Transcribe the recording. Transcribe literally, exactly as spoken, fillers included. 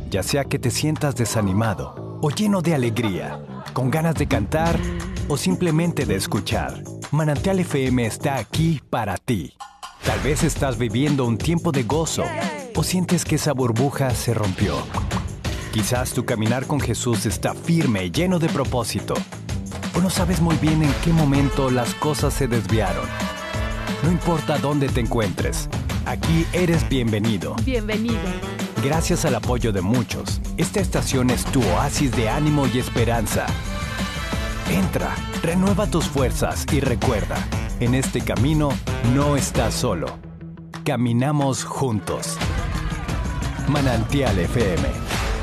Ya sea que te sientas desanimado o lleno de alegría, con ganas de cantar o simplemente de escuchar, Manantial F M está aquí para ti. Tal vez estás viviendo un tiempo de gozo o sientes que esa burbuja se rompió. Quizás tu caminar con Jesús está firme y lleno de propósito. O no sabes muy bien en qué momento las cosas se desviaron. No importa dónde te encuentres, aquí eres bienvenido. Bienvenido. Gracias al apoyo de muchos, esta estación es tu oasis de ánimo y esperanza. Entra, renueva tus fuerzas y recuerda, en este camino no estás solo. Caminamos juntos. Manantial F M.